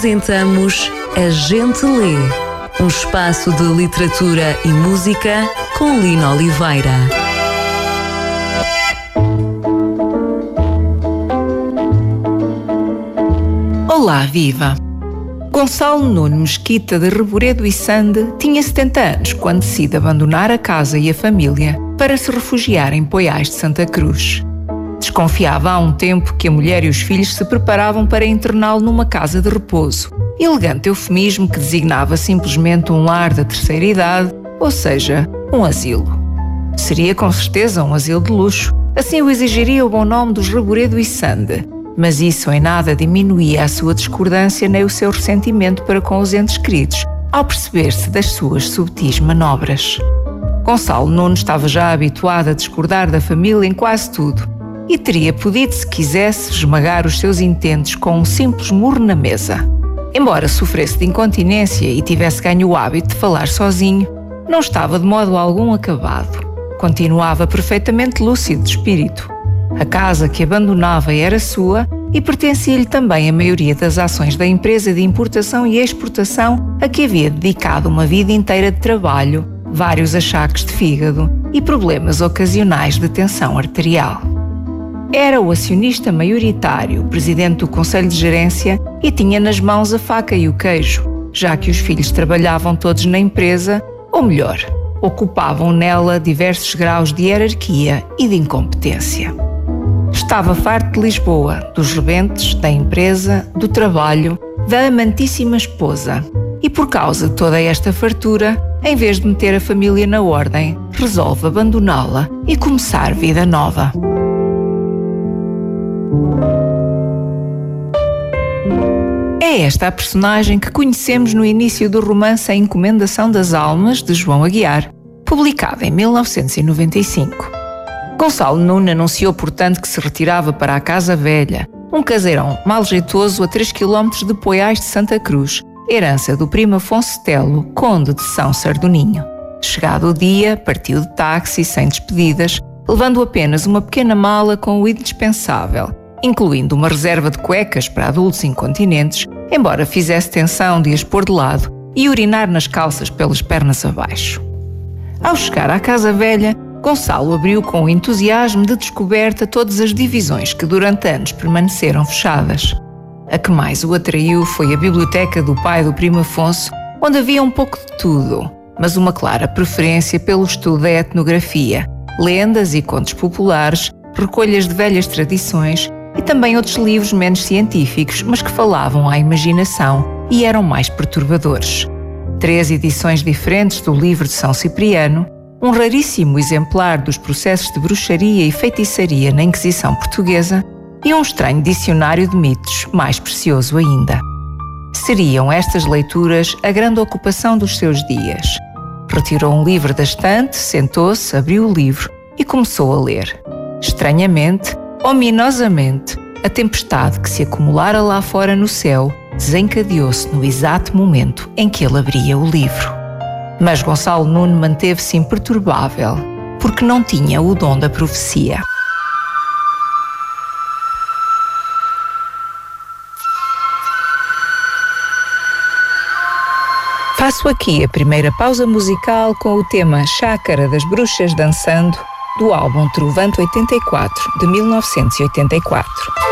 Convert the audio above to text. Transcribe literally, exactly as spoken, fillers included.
Apresentamos A Gente Lê, um espaço de literatura e música com Lina Oliveira. Olá, viva! Gonçalo Nuno Mesquita de Reboredo e Sande tinha setenta anos quando decide abandonar a casa e a família para se refugiar em Poiais de Santa Cruz. Desconfiava há um tempo que a mulher e os filhos se preparavam para interná-lo numa casa de repouso, elegante eufemismo que designava simplesmente um lar da terceira idade, ou seja, um asilo. Seria com certeza um asilo de luxo, assim o exigiria o bom nome dos Reboredo e Sande, mas isso em nada diminuía a sua discordância nem o seu ressentimento para com os entes queridos, ao perceber-se das suas subtis manobras. Gonçalo Nuno estava já habituado a discordar da família em quase tudo, e teria podido, se quisesse, esmagar os seus intentos com um simples murro na mesa. Embora sofresse de incontinência e tivesse ganho o hábito de falar sozinho, não estava de modo algum acabado. Continuava perfeitamente lúcido de espírito. A casa que abandonava era sua e pertencia-lhe também a maioria das ações da empresa de importação e exportação a que havia dedicado uma vida inteira de trabalho, vários achaques de fígado e problemas ocasionais de tensão arterial. Era o acionista maioritário, presidente do Conselho de Gerência, e tinha nas mãos a faca e o queijo, já que os filhos trabalhavam todos na empresa, ou melhor, ocupavam nela diversos graus de hierarquia e de incompetência. Estava farto de Lisboa, dos rebentes, da empresa, do trabalho, da amantíssima esposa. E por causa de toda esta fartura, em vez de meter a família na ordem, resolve abandoná-la e começar vida nova. É esta a personagem que conhecemos no início do romance A Encomendação das Almas, de João Aguiar, publicado em mil novecentos e noventa e cinco. Gonçalo Nuno anunciou, portanto, que se retirava para a Casa Velha, um caseirão mal jeitoso a três quilómetros de Poiais de Santa Cruz, herança do primo Afonso Telo, conde de São Sardoninho. Chegado o dia, partiu de táxi, sem despedidas, levando apenas uma pequena mala com o indispensável, incluindo uma reserva de cuecas para adultos incontinentes, embora fizesse tensão de as pôr de lado e urinar nas calças pelas pernas abaixo. Ao chegar à Casa Velha, Gonçalo abriu com o entusiasmo de descoberta todas as divisões que durante anos permaneceram fechadas. A que mais o atraiu foi a biblioteca do pai do primo Afonso, onde havia um pouco de tudo, mas uma clara preferência pelo estudo da etnografia, lendas e contos populares, recolhas de velhas tradições e também outros livros menos científicos, mas que falavam à imaginação e eram mais perturbadores. Três edições diferentes do livro de São Cipriano, um raríssimo exemplar dos processos de bruxaria e feitiçaria na Inquisição Portuguesa e um estranho dicionário de mitos, mais precioso ainda. Seriam estas leituras a grande ocupação dos seus dias. Retirou um livro da estante, sentou-se, abriu o livro e começou a ler. Estranhamente, ominosamente, a tempestade que se acumulara lá fora no céu desencadeou-se no exato momento em que ele abria o livro. Mas Gonçalo Nuno manteve-se imperturbável, porque não tinha o dom da profecia. Faço aqui a primeira pausa musical com o tema Chácara das Bruxas Dançando, do álbum Trovante oitenta e quatro, de mil novecentos e oitenta e quatro.